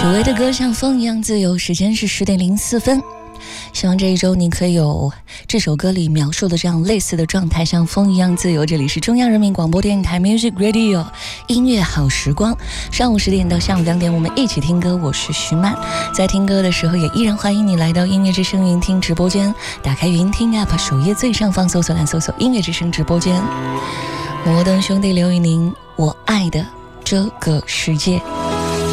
久违的歌像风一样自由，时间是10点04分。希望这一周你可以有这首歌里描述的这样类似的状态，像风一样自由。这里是中央人民广播电台 Music Radio 音乐好时光，上午10点到下午2点我们一起听歌，我是徐曼。在听歌的时候也依然欢迎你来到音乐之声云听直播间，打开云听 App 首页最上方搜索栏搜索音乐之声直播间。摩登兄弟刘宇宁，我爱的这个世界。